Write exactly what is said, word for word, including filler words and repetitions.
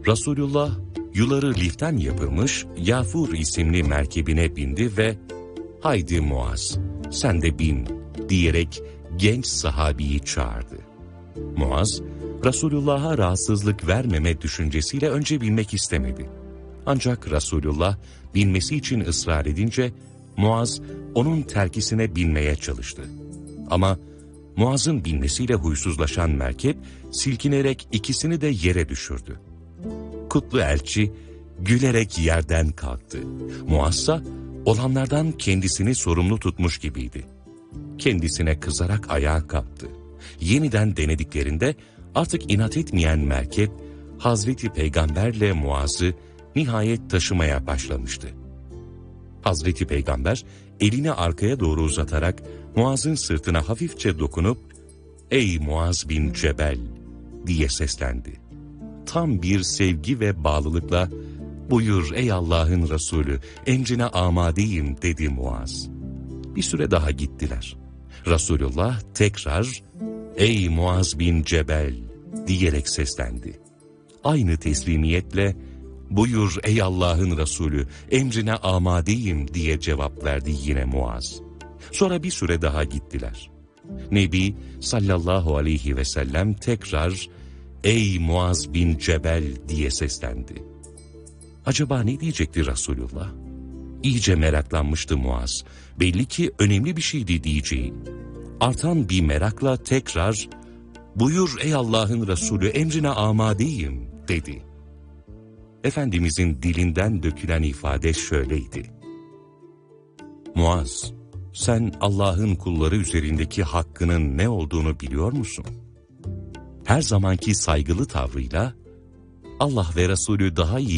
Resulullah, yuları liften yapılmış Yafur isimli merkebine bindi ve "Haydi Muaz, sen de bin" diyerek genç sahabiyi çağırdı. Muaz, Resulullah'a rahatsızlık vermeme düşüncesiyle önce binmek istemedi. Ancak Resulullah binmesi için ısrar edince Muaz onun terkisine binmeye çalıştı. Ama Muaz'ın binmesiyle huysuzlaşan merkep silkinerek ikisini de yere düşürdü. Kutlu elçi gülerek yerden kalktı. Muaz'sa olanlardan kendisini sorumlu tutmuş gibiydi. Kendisine kızarak ayağa kalktı. Yeniden denediklerinde artık inat etmeyen merkep Hazreti Peygamberle Muaz'ı nihayet taşımaya başlamıştı. Hazreti Peygamber elini arkaya doğru uzatarak Muaz'ın sırtına hafifçe dokunup "Ey Muaz bin Cebel" diye seslendi. Tam bir sevgi ve bağlılıkla "Buyur ey Allah'ın Resulü, emrine amadeyim" dedi Muaz. Bir süre daha gittiler. Resulullah tekrar "Ey Muaz bin Cebel" diyerek seslendi. Aynı teslimiyetle "Buyur ey Allah'ın Resulü, emrine amadeyim" diye cevap verdi yine Muaz. Sonra bir süre daha gittiler. Nebi sallallahu aleyhi ve sellem tekrar "Ey Muaz bin Cebel" diye seslendi. Acaba ne diyecekti Resulullah? İyice meraklanmıştı Muaz. Belli ki önemli bir şeydi diyeceği. Artan bir merakla tekrar "Buyur ey Allah'ın Resulü, emrine amadeyim" dedi. Efendimizin dilinden dökülen ifade şöyleydi: "Muaz, sen Allah'ın kulları üzerindeki hakkının ne olduğunu biliyor musun?" Her zamanki saygılı tavrıyla "Allah ve Resulü daha iyi